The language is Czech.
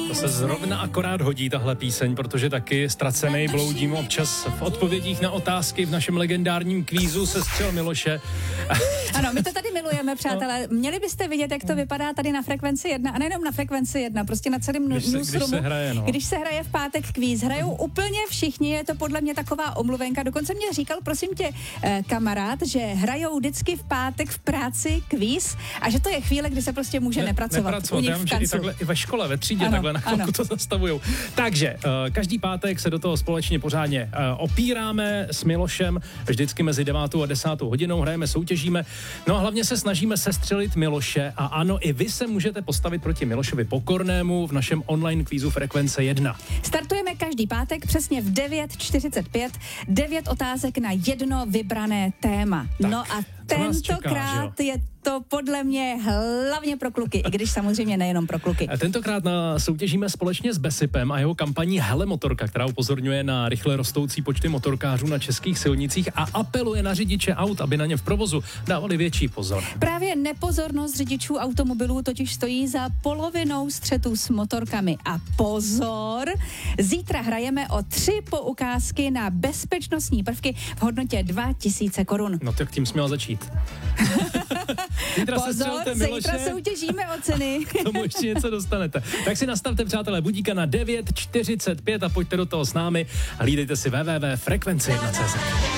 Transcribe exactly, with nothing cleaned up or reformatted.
To se zrovna akorát hodí tahle píseň, protože taky ztracenej bloudím občas v odpovědích na otázky v našem legendárním kvízu Sestřel Miloše. Ano, my to tady milujeme, přátelé. Měli byste vidět, jak to vypadá tady na Frekvenci jedna, a nejenom na Frekvenci jedna, prostě na celém newsroomu. Když se hraje, no. Když se hraje v pátek kvíz, hrajou úplně všichni, je to podle mě taková omluvenka. Dokonce mě říkal, prosím tě, eh, kamarád, že hrajou vždycky v pátek v práci kvíz a že to je chvíle, kdy se prostě může Ne, nepracovat. nepracovat. U nich Já vím, v že i, kanclu. takhle, i ve škole, ve třídě Ano, takhle na chvilku ano. to zastavujou. Takže uh, každý pátek se do toho společně pořádně uh, opíráme s Milošem, vždycky mezi devátou a desátou hodinou hrajeme, soutěžíme. No a hlavně se snažíme sestřelit Miloše a ano, i vy se můžete postavit proti Milošovi Pokornému v našem online kvízu Frekvence jedna. Startujeme každý pátek přesně v devět čtyřicet pět, devět otázek na jedno vybrané téma. Tak, no a co nás čeká, tentokrát že jo? je to podle mě hlavně pro kluky, i když samozřejmě nejenom pro kluky. A tentokrát na soutěžíme společně s Besipem a jeho kampaní Hele motorka, která upozorňuje na rychle rostoucí počty motorkářů na českých silnicích a apeluje na řidiče aut, aby na ně v provozu dávali větší pozor. Právě nepozornost řidičů automobilů totiž stojí za polovinou střetů s motorkami. A pozor, zítra hrajeme o tři poukázky na bezpečnostní prvky v hodnotě dva tisíce korun. No tak tím směl začít. Zítra se Pozor, střelte, zítra Miloše. soutěžíme o ceny. K tomu ještě něco dostanete. Tak si nastavte, přátelé, budíka na devět čtyřicet pět a pojďte do toho s námi a hlídejte si w w w tečka frekvence jedna tečka cé zet.